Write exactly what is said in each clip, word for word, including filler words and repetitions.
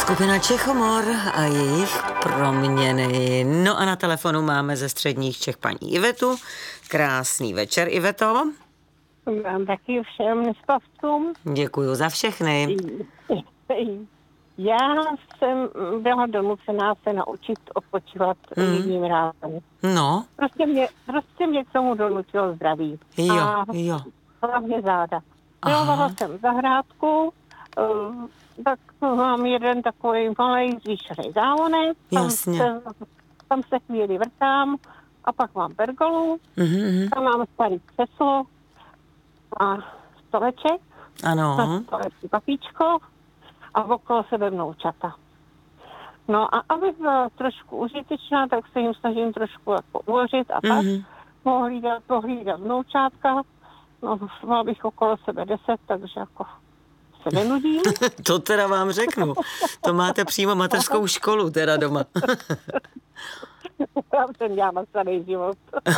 Skupina Čechomor a jejich proměny. No a na telefonu máme ze středních Čech paní Ivetu. Krásný večer, Iveto. Vám taky všem nespavcům. Děkuju za všechny. Já jsem byla donucená se naučit odpočívat hmm. jedním rázem. No. Prostě mě, prostě mě k tomu donutilo zdraví. Jo, a jo. hlavně záda. Milovala jsem zahrádku, uh, tak mám jeden takový malý zvýšený závonek, tam se, tam se chvíli vrtám a pak mám pergolu, mm-hmm. tam mám starý křeslo a stoleček, ano. na stolečku papíčko a okolo sebe vnoučata. No a abych byla trošku užitečná, tak se jim snažím trošku jako uvařit a tak mm-hmm. pohlídat, pohlídat vnoučátka. No, má bych okolo sebe deset, takže jako se nenudím. To teda vám řeknu. To máte přímo mateřskou školu teda doma. Já jsem dělala starý život.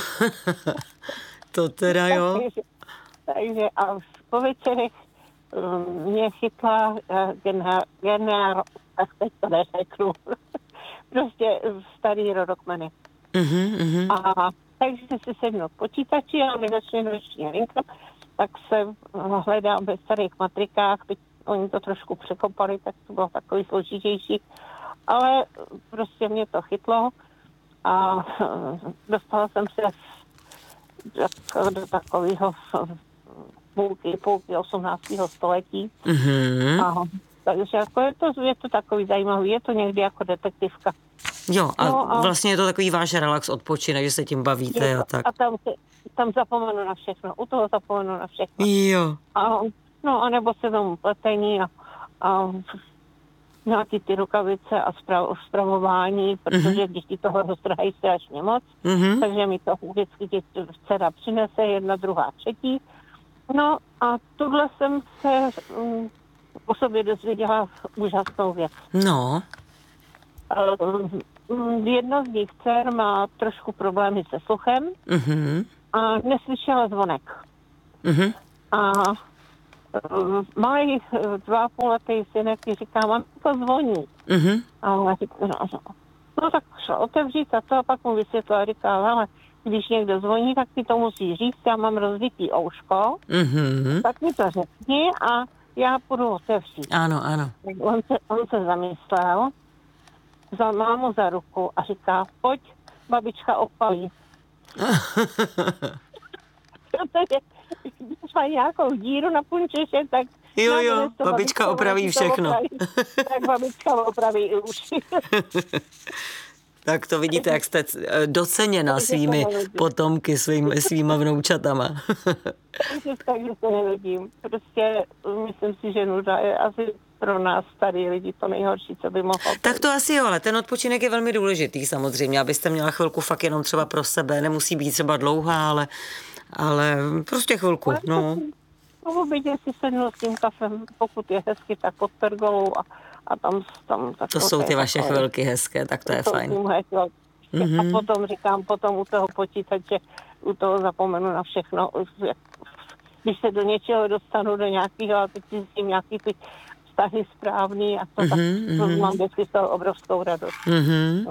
To teda jo. takže, takže a po večerech um, mě chytla uh, generál, tak teď to neřeknu, prostě starý rodokmeny. Uh-huh, uh-huh. A takže si sednu k počítači a mi začne noční linka, tak se hledám ve starých matrikách, teď oni to trošku překopali, tak to bylo takový složitější, ale prostě mě to chytlo a dostala jsem se do takového půlky, půlky osmnáctého století. Mm-hmm. A, takže jako je, to, je to takový zajímavý, je to někdy jako detektivka. Jo, a, no a vlastně je to takový váš relax, odpočinek, že se tím bavíte to, a tak. A tam, se, tam zapomenu na všechno, u toho zapomenu na všechno. Jo. A, no a nebo se tomu pletení a, a nějaký ty rukavice a sprav, spravování, protože mm-hmm. děti toho roztrhají strašně moc, mm-hmm. takže mi to vždycky dcera přinese, jedna, druhá, třetí. No a tuhle jsem se um, o sobě dozvěděla úžasnou věc. No. Um, jedna z nich dcer má trošku problémy se sluchem mm-hmm. a neslyšela zvonek. Mm-hmm. A um, malý dva a půl letý synek mi říká, mám to zvoní. Mm-hmm. A ona říká, no, no. no tak šla otevřít a to a pak mu vysvětlila, říká, ale když někdo zvoní, tak ti to musí říct, já mám rozvitý ouško, mm-hmm. tak mi to řekni a já půjdu otevřít. Ano, ano. On se, on se zamyslel, vzal mámu za ruku a říká, pojď, babička opalí. Protože když má nějakou díru na punčeše, tak jo, jo, babička, babička opraví všechno. Opraví, tak babička opraví i uši. Tak to vidíte, jak jste doceněna svými potomky, svými, svýma vnoučatama. Takže se nenudím. Prostě myslím si, že nuda je asi pro nás starý lidi to nejhorší, co by mohlo. Tak to asi jo, ale ten odpočinek je velmi důležitý samozřejmě, abyste měla chvilku fakt jenom třeba pro sebe, nemusí být třeba dlouhá, ale, ale prostě chvilku, no. Mohu být, jestli sednu s tím kafem, pokud je hezky, tak pod pergolou a, a tam... tam tak to jsou ty vaše takové chvilky hezké, tak to je to fajn. Mm-hmm. A potom říkám, potom u toho počítače, u toho zapomenu na všechno. Když se do něčeho dostanu, do nějakého, a teď si s tím nějaký ty vztahy správný a to, mm-hmm. tak to mám vždycky z toho obrovskou radost. Mm-hmm.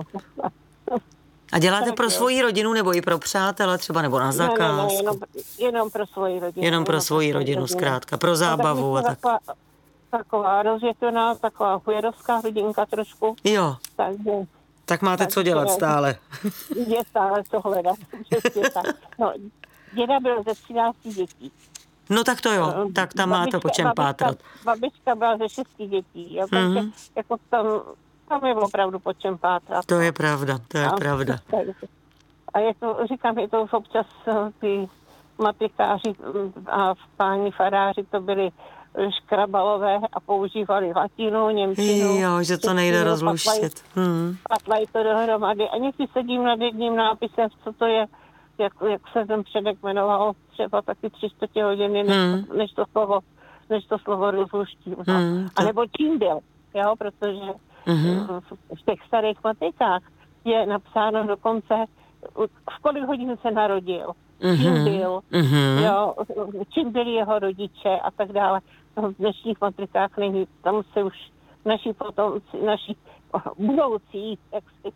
A děláte tak pro svoji rodinu nebo i pro přátele třeba, nebo na zakázku? Ne, ne, ne, jenom, jenom pro svoji rodinu. Jenom pro svoji rodinu, rodinu, zkrátka, pro zábavu a tak. Taková, taková rozvětvená, taková chujerovská rodinka trošku. Jo. Takže, tak máte takže, co dělat stále. Je stále co hledat. tak. No, děda byl ze třinácti dětí. No tak to jo, tak tam babička, máte po čem babička, pátrat. Babička byla ze šesti dětí, jo, takže mm-hmm. jako tam... Tam je opravdu po čem pátrat. To je pravda, to je a, pravda. A je to, říkám, je to občas ty matikáři a páni faráři to byli škrabalové a používali latinu, němčinu. Jo, že to nejde rozluštit. Hmm. Patlají to dohromady. A někdy sedím nad jedním nápisem, co to je, jak, jak se ten předek jmenoval, třeba taky tři čtvrtě hodiny, než, hmm. to, než, to slovo, než to slovo rozluštím. No. Hmm, to... A nebo čím byl, jo, protože mm-hmm. v těch starých matikách je napsáno dokonce, v kolik hodin se narodil, mm-hmm. čím byl, mm-hmm. jo, čím byli jeho rodiče a tak dále. V dnešních matrikách není, tam se už naši potomci, naši budoucí jak si,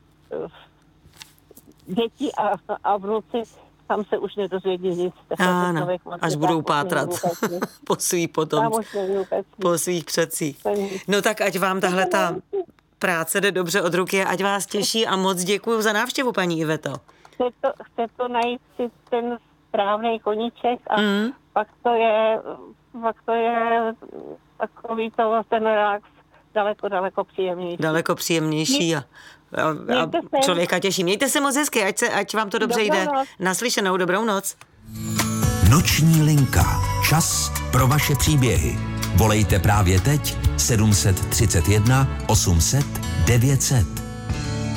děti a, a vnuci, tam se už nedozvědí nic. Ano, až budou pátrat po svých potomcích, po svých předcích. No tak ať vám tahle ta práce jde dobře od ruky, ať vás těší a moc děkuju za návštěvu, paní Iveto. Chce to, chce to najít si ten správný koníček a mm. pak to je, pak to je takový to, ten relax daleko, daleko příjemnější. Daleko příjemnější a, a, a člověka těší. Mějte se moc hezky, ať, se, ať vám to dobře dobrou jde. Noc. Naslyšenou, dobrou noc. Noční linka. Čas pro vaše příběhy. Volejte právě teď sedm set třicet jedna osm set devět set.